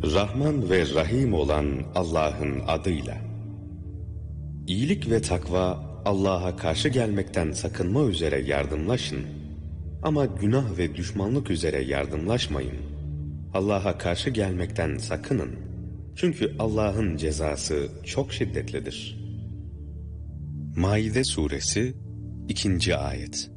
Rahman ve Rahim olan Allah'ın adıyla. İyilik ve takva, Allah'a karşı gelmekten sakınma üzere yardımlaşın. Ama günah ve düşmanlık üzere yardımlaşmayın. Allah'a karşı gelmekten sakının. Çünkü Allah'ın cezası çok şiddetlidir. Maide suresi 2. ayet.